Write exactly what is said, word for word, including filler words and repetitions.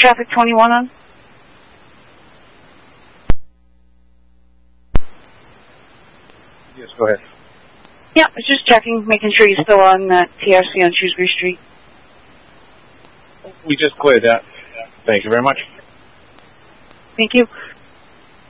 traffic twenty-one on? Yes, go ahead. Yeah, I was just checking, making sure you're still on uh, T R C on Shrewsbury Street. We just cleared that. Thank you very much. Thank you.